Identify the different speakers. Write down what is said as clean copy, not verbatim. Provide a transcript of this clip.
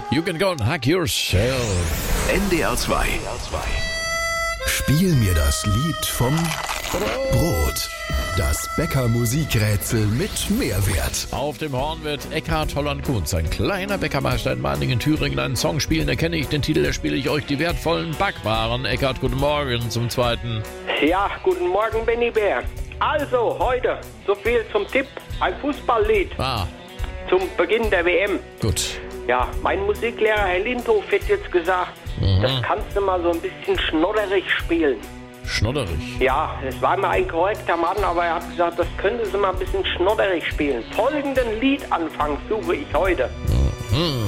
Speaker 1: You can go and hack yourself.
Speaker 2: NDR 2. Spiel mir das Lied vom Brot. Das Bäcker-Musikrätsel mit Mehrwert.
Speaker 1: Auf dem Horn wird Eckhard Holland-Kunz, ein kleiner Bäckermeister in Meiningen, Thüringen, einen Song spielen. Da kenne ich den Titel, da spiele ich euch die wertvollen Backwaren. Eckhard, guten Morgen zum Zweiten.
Speaker 3: Ja, guten Morgen, Benny Bär. Also, heute, so viel zum Tipp, ein Fußballlied zum Beginn der WM.
Speaker 1: Gut.
Speaker 3: Ja, mein Musiklehrer, Herr Lindhof, hat jetzt gesagt, das kannst du mal so ein bisschen schnodderig spielen.
Speaker 1: Schnodderig?
Speaker 3: Ja, es war immer ein korrekter Mann, aber er hat gesagt, das könnte sie mal ein bisschen schnodderig spielen. Folgenden Liedanfang suche ich heute.